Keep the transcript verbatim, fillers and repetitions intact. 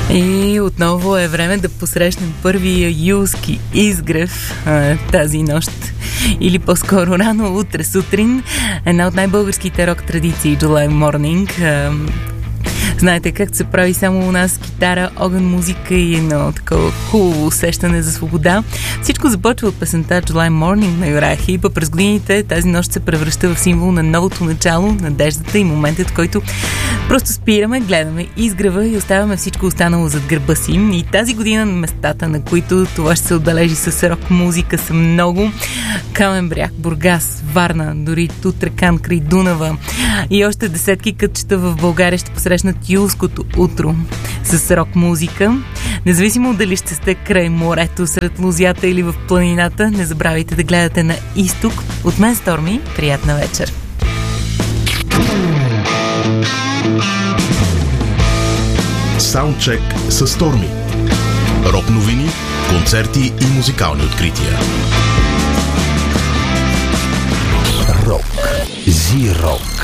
И отново е време да посрещнем първия юлски изгрев а, тази нощ. Или по-скоро рано утре сутрин. Една от най-българските рок традиции, July Morning. А, знаете как се прави само у нас китара, огън, музика и едно такова хубаво усещане за свобода. Всичко започва от песента July Morning на Юрая Хип. През годините тази нощ се превръща в символ на новото начало, надеждата и моментът, в който просто спираме, гледаме изгрева и оставяме всичко останало зад гърба си. И тази година местата, на които това ще се отбележи с рок музика, са много. Камен бряг, Бургас, Варна, дори Тутракан край Дунава и още десетки кътчета в България ще посрещнат юлското утро с рок музика. Независимо дали ще сте край морето, сред лузята или в планината, не забравяйте да гледате на изток. От мен Сторми, приятна вечер! Саундчек с Сторми. Рок новини, концерти и музикални открития. Рок. Зи Рок.